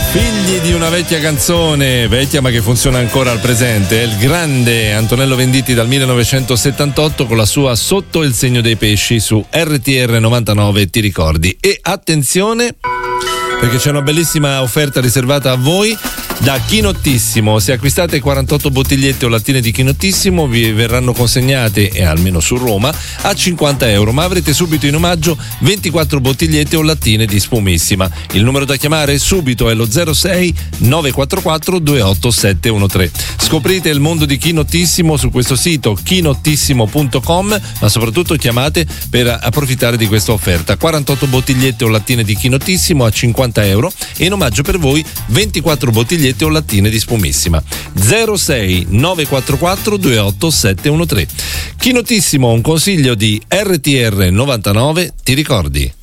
Figli di una vecchia canzone, vecchia ma che funziona ancora al presente, è il grande Antonello Venditti dal 1978 con la sua Sotto il segno dei pesci su RTR 99, ti ricordi? E attenzione, perché c'è una bellissima offerta riservata a voi da Chinottissimo. Se acquistate 48 bottigliette o lattine di Chinottissimo vi verranno consegnate, e almeno su Roma, a €50, ma avrete subito in omaggio 24 bottigliette o lattine di Spumissima. Il numero da chiamare subito è lo 06 944 28713. Scoprite il mondo di Chinottissimo su questo sito chinottissimo.com, ma soprattutto chiamate per approfittare di questa offerta. 48 bottigliette o lattine di Chinottissimo a €50 e in omaggio per voi 24 bottigliette o lattine di Spumissima. 06 944 28713. Chinottissimo, un consiglio di RTR 99, ti ricordi?